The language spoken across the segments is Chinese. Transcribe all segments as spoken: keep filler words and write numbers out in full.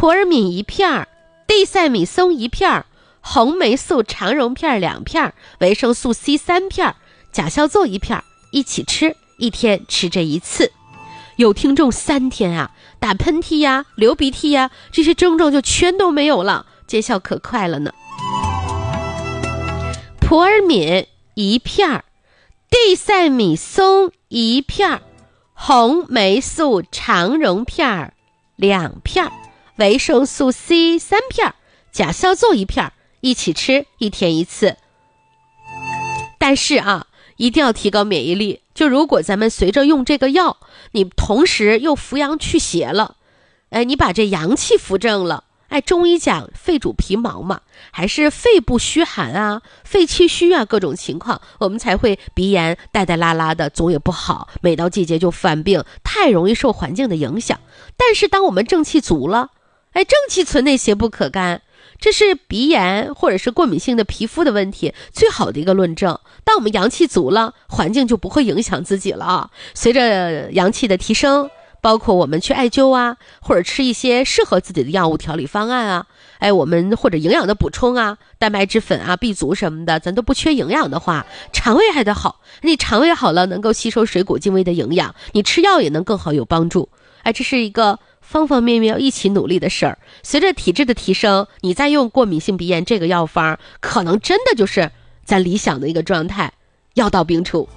普尔敏一片，地塞米松一片，红霉素肠溶片两片，维生素 C 三片，甲硝唑一片，一起吃，一天吃这一次。有听众三天啊，打喷嚏呀、流鼻涕呀，这些症状就全都没有了，见效可快了呢。普尔敏一片，地塞米松一片，红霉素肠溶片两片，维生素 C 三片，甲硝唑一片，一起吃，一天一次。但是啊，一定要提高免疫力。就如果咱们随着用这个药，你同时又扶阳祛邪了，哎，你把这阳气扶正了，哎，中医讲肺主皮毛嘛，还是肺部虚寒啊、肺气虚啊，各种情况，我们才会鼻炎带带拉拉的，总也不好，每到季节就犯病，太容易受环境的影响。但是当我们正气足了，哎，正气存内邪不可干，这是鼻炎或者是过敏性的皮肤的问题最好的一个论证。当我们阳气足了，环境就不会影响自己了啊。随着阳气的提升，包括我们去艾灸啊，或者吃一些适合自己的药物调理方案啊，哎，我们或者营养的补充啊，蛋白质粉啊、B 族什么的，咱都不缺营养的话，肠胃还得好。你肠胃好了，能够吸收水谷精微的营养，你吃药也能更好有帮助。哎，这是一个方方面面要一起努力的事儿。随着体质的提升，你再用过敏性鼻炎这个药方，可能真的就是咱理想的一个状态，药到病除。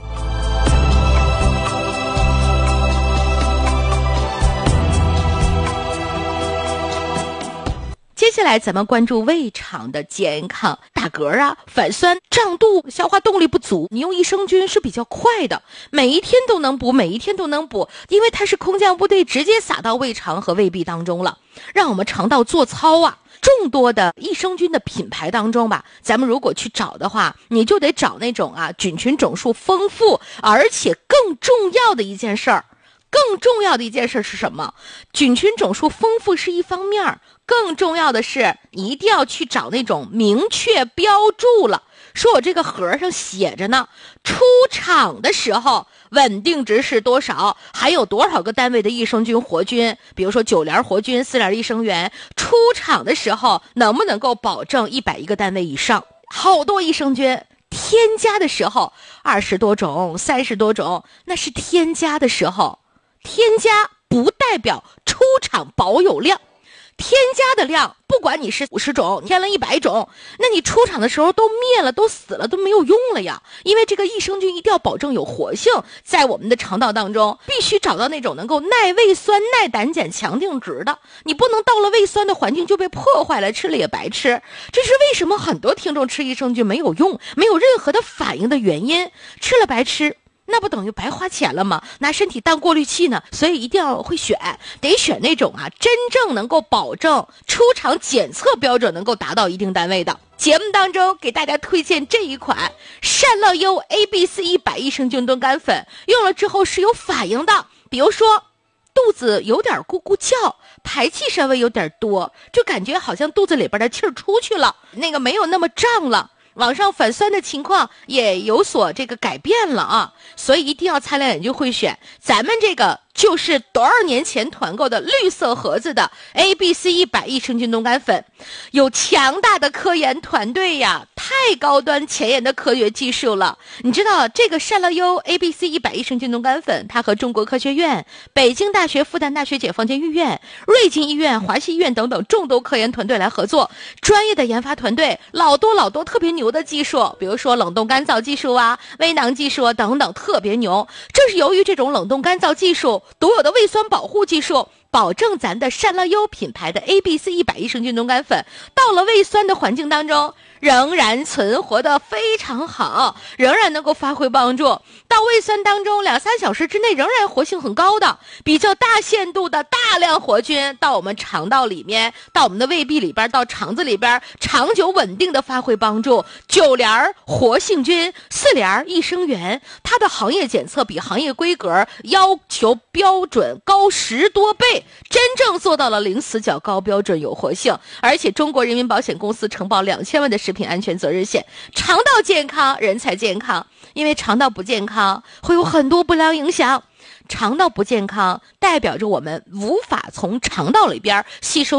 接下来咱们关注胃肠的健康，打嗝啊、反酸、胀肚、消化动力不足，你用益生菌是比较快的，每一天都能补，每一天都能补，因为它是空降部队直接撒到胃肠和胃壁当中了，让我们肠道做操啊。众多的益生菌的品牌当中吧，咱们如果去找的话，你就得找那种啊菌群种数丰富，而且更重要的一件事儿。更重要的一件事是什么？菌群种数丰富是一方面，更重要的是你一定要去找那种明确标注了，说我这个盒上写着呢，出厂的时候稳定值是多少，还有多少个单位的益生菌活菌，比如说九联活菌、四联益生元，出厂的时候能不能够保证一百一个单位以上？好多益生菌添加的时候二十多种、三十多种，那是添加的时候。添加不代表出厂保有量，添加的量不管你是五十种添了一百种，那你出厂的时候都灭了，都死了，都没有用了呀。因为这个益生菌一定要保证有活性，在我们的肠道当中必须找到那种能够耐胃酸、耐胆碱、强定值的，你不能到了胃酸的环境就被破坏了，吃了也白吃。这是为什么很多听众吃益生菌没有用，没有任何的反应的原因，吃了白吃，那不等于白花钱了吗？拿身体当过滤器呢。所以一定要会选，得选那种啊真正能够保证出厂检测标准能够达到一定单位的。节目当中给大家推荐这一款善乐优 A B C 一百益生菌炖肝粉，用了之后是有反应的，比如说肚子有点咕咕叫，排气稍微有点多，就感觉好像肚子里边的气儿出去了，那个没有那么胀了，往上反酸的情况也有所这个改变了啊，所以一定要擦亮眼睛会选。咱们这个就是多少年前团购的绿色盒子的 A B C 一百益生菌冻干粉，有强大的科研团队呀，太高端前沿的科学技术了。你知道这个善乐优 A B C 一百益生菌冻干粉，它和中国科学院、北京大学、复旦大学解放军医院、瑞金医院、华西医院等等众多科研团队来合作，专业的研发团队，老多老多特别牛的技术，比如说冷冻干燥技术啊、微囊技术啊等等，特别牛。正是由于这种冷冻干燥技术、独有的胃酸保护技术，保证咱的善乐优品牌的 A B C 一百益生菌冻干粉到了胃酸的环境当中仍然存活的非常好，仍然能够发挥帮助，到胃酸当中两三小时之内仍然活性很高的，比较大限度的大量活菌到我们肠道里面，到我们的胃壁里边，到肠子里边，长久稳定的发挥帮助。九联活性菌、四联益生元，它的行业检测比行业规格要求标准高十多倍，真正做到了零死角、高标准、有活性，而且中国人民保险公司承保两千万的食品安全责任险。肠道健康，人才健康，因为肠道不健康会有很多不良影响。肠道不健康代表着我们无法从肠道里边吸收